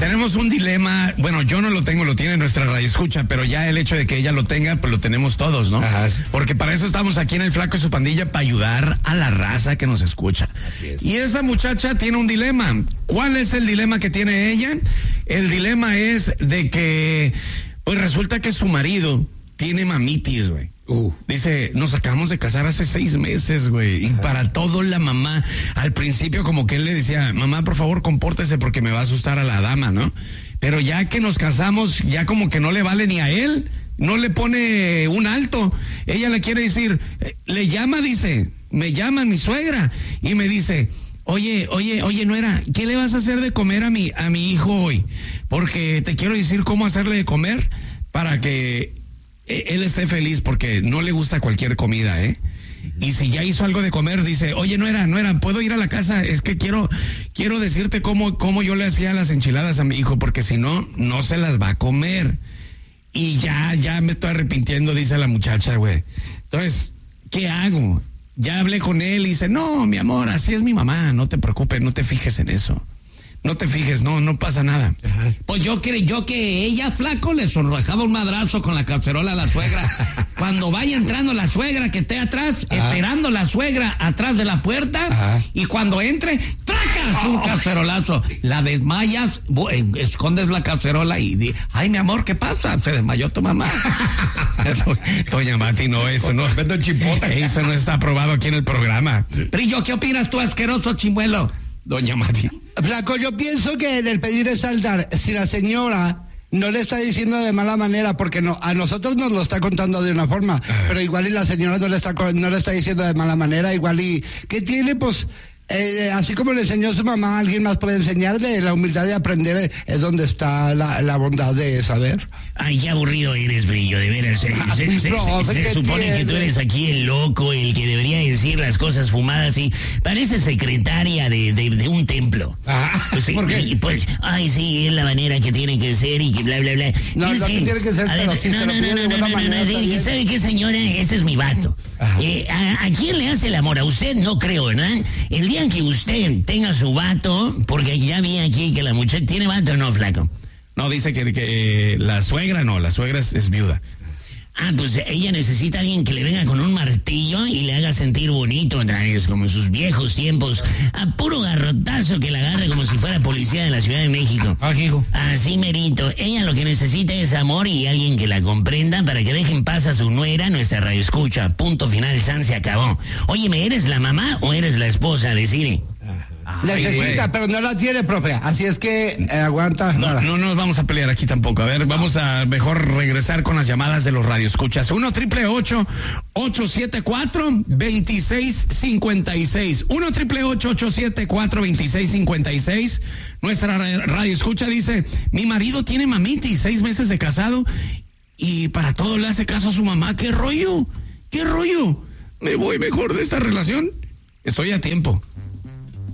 tenemos un dilema. Bueno, yo no lo tengo, lo tiene nuestra radioescucha, pero ya el hecho de que ella lo tenga, pues lo tenemos todos, ¿no? Ajá, sí. Porque para eso estamos aquí en El Flaco y su pandilla, para ayudar a la raza que nos escucha. Así es. Y esa muchacha tiene un dilema. ¿Cuál es el dilema que tiene ella? El dilema es de que, pues resulta que su marido tiene mamitis, güey. Dice, nos acabamos de casar hace 6 meses, güey. Y para todo la mamá, al principio como que él le decía, mamá, por favor, compórtese porque me va a asustar a la dama, ¿no? Pero ya que nos casamos, ya como que no le vale ni a él, no le pone un alto. Ella le quiere decir, le llama, dice, me llama mi suegra y me dice, oye, nuera, ¿qué le vas a hacer de comer a mi hijo hoy? Porque te quiero decir cómo hacerle de comer para que él esté feliz, porque no le gusta cualquier comida, ¿eh? Y si ya hizo algo de comer, dice, oye, nuera, ¿puedo ir a la casa? Es que quiero decirte cómo yo le hacía las enchiladas a mi hijo, porque si no, no se las va a comer. Y ya me estoy arrepintiendo, dice la muchacha, güey. Entonces, ¿qué hago? Ya hablé con él y dice, no, mi amor, así es mi mamá, no te preocupes, no te fijes en eso. No te fijes, no pasa nada. Ajá. Pues yo que ella, flaco, le sonrojaba un madrazo con la cacerola a la suegra. Cuando vaya entrando la suegra que esté atrás, esperando la suegra atrás de la puerta, y cuando entre, ¡tracas! Un cacerolazo. La desmayas, escondes la cacerola y ay, mi amor, ¿qué pasa? Se desmayó tu mamá. Doña Mati, no, eso no. Eso no está aprobado aquí en el programa. Brillo, ¿qué opinas tú, asqueroso chimuelo? Doña Mati. Flaco, yo pienso que en el pedir es saltar, si la señora no le está diciendo de mala manera, porque no, a nosotros nos lo está contando de una forma, pero igual y la señora no le está diciendo de mala manera, igual y, ¿qué tiene? Pues, así como le enseñó su mamá, alguien más puede enseñarle. La humildad de aprender es donde está la bondad de saber. Ay, qué aburrido eres, Brillo, de veras. Se supone que tú eres aquí el loco, el que debería decir las cosas fumadas y pareces secretaria de un templo. Pues sí, ¿por qué? Pues, ay, sí, es la manera que tiene que ser y que bla, bla, bla. No, no que tiene que ser, pero si se lo pide de buena manera. ¿Sabe qué, señora? Este es mi vato. ¿A quién le hace el amor? A usted no creo, ¿verdad? El día que usted tenga su vato, porque ya vi aquí que la muchacha tiene vato, ¿no, flaco? No, dice que la suegra es viuda. Pues ella necesita a alguien que le venga con un martillo y le haga sentir bonito otra vez, como en sus viejos tiempos. A puro garrotazo que la agarre como si fuera policía de la Ciudad de México. Hijo. Así merito. Ella lo que necesita es amor y alguien que la comprenda para que deje en paz a su nuera, nuestra radioescucha. Punto final, San, se acabó. Óyeme, ¿eres la mamá o eres la esposa? Decide. Necesita, pero no la tiene, profe. Así es que aguanta. No nos vamos a pelear aquí tampoco. A ver, vamos a mejor regresar con las llamadas de los radioescuchas. 1-888-874-2656. 1-888-874-2656. Nuestra radioescucha dice, mi marido tiene mamitis, 6 meses de casado y para todo le hace caso a su mamá. ¿Qué rollo? ¿Me voy mejor de esta relación? Estoy a tiempo.